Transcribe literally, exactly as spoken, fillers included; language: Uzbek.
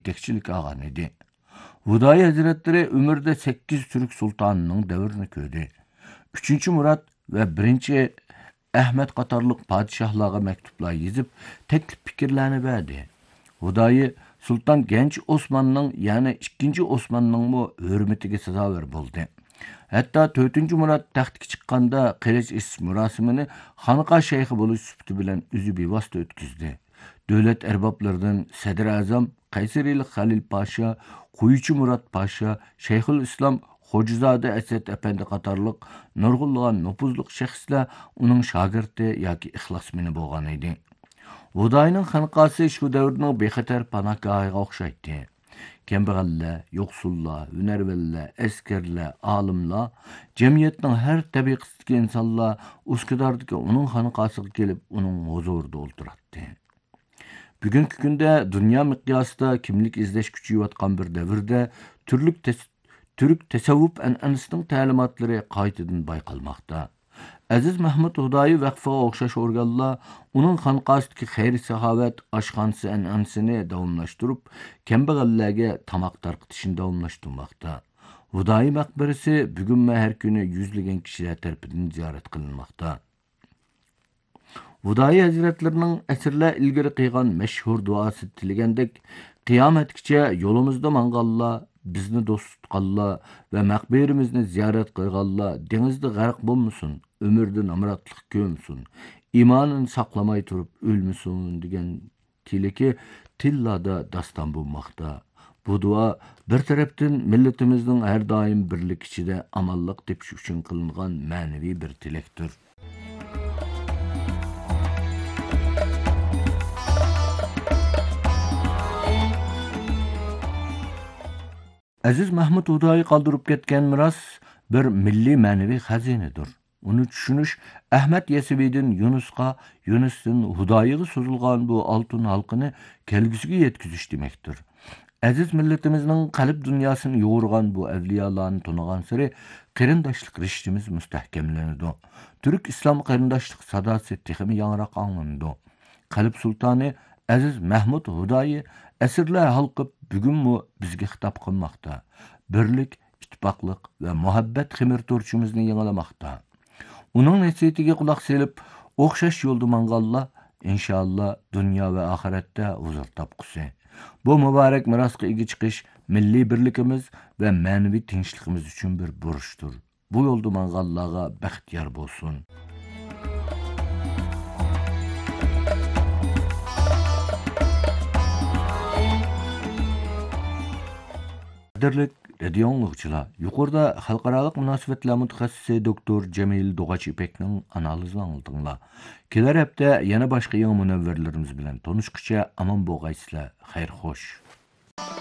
yetekçilik algan edi. Hudayi Hazretleri ömürde sekiz Türk sultanının devrini köydü. üçüncü Murat ve birinci Ahmet qatarlıq padişahlarga mektuplar yazıp teklif fikirlerini verdi. Hudayi Sultan Genç Osman'ның, yani ikinci Osman'ның mu hürmetiga sazavar boldu. Hatta dördüncü Murat taxtga chiqqanda qilish is murosimini xonqa shayxi bo'lish sufati bilan o'zi bevosita o'tkazdi. Davlat arboblardan Sadr Azam Qaysariylik Xalil Pasha, Quyuchi Murat Pasha, Shayxul Islom Xo'jazoda Asad Efendi qatorliq nurg'unlagan nupuzliq shaxslar uning shogirdi yoki ixlosmini bo'lgan edi. Hudayning xanqasi shu davrning bexatar panohgohiga o'xshaydi. Kambag'allar, yo'qsullar, hunarvanlar, askarlar, olimlar, jamiyatning har tabaqasidagi insonlar Uskadordagi uning xanqasiga kelib, uning huzurida o'ltiradi. Bugungi kunda dunyo miqyosida kimlik izlash kuchayotgan bir davrda turli Türk tasavvuf an'anasining ta'limotlari qaytadan bayqalmoqda. Aziz Mahmud Hudayi vaqfiga o'xshash organlar uning xanqasidagi xayr saxovat oshxonasi an'anasini davomlashtirib, kambag'allarga tomoq tarqatishni davomlashtirmoqda. Hudayi maqbarasi bugun har kuni yuzlagan kishilar tomonidan ziyorat qilinmoqda. Hudayi Hazretlarining asrlar ilgari qilgan mashhur duosi tilagandek, qiyomatgacha yo'limizda manganlar, bizni do'st tutganlar va maqbarimizni ziyorat qilganlar dengizda g'arq bo'lmasin, ömürde namratlık gömsün, imanını saklamay turup ölmüsün degan tileki tillada dastan bulmakta. Bu dua bir taraftan milletimizin her daim birlik içinde amallık tepiş üçün kılıngan manevi bir tilektir. Aziz Mahmud Hudayi kaldırıp ketken miras bir milli manevi hazinedir. Onu düşünüş Ahmet Yesevi'den Yunus'a, Yunus'tan Hudayi'ye sözülgan bu altın halkını kelgüsüge yetkizüş demektir. Aziz milletimizin kalp dünyasını yoğurgan bu evliyalarını tunugan sırı kerindaşlık riştimiz müstehkemlenirdi. Türk İslam kerindaşlık sadası tehimi yanırak anlandı. Kalp sultanı Aziz Mahmud Hudayi esirler halkıp bugün mu bizge hitap kılmakta. Birlik, ittifaklık ve muhabbet ximir torçumuzni yanılamakta. Onun nesiyetiga quloq selip, o'xshash yo'lda manganlar inshaalloh dunyo va oxiratda huzur topqusi. Bu muborak mirosga ega chiqish milliy birligimiz va ma'naviy tinchligimiz uchun bir burchdir. Bu yo'lda manganlarga baxt yor bo'lsin. Qadrli radio anglag'uchilar, yuqorida xalqaro munosabatlar mutaxassisi doktor Jamil Dog'ach İpekning analizini angladinglar. Kelar hafta yana boshqa yangi munavvarlarimiz bilan tanishguncha amon bo'lgaysizlar. Xayr xo'sh.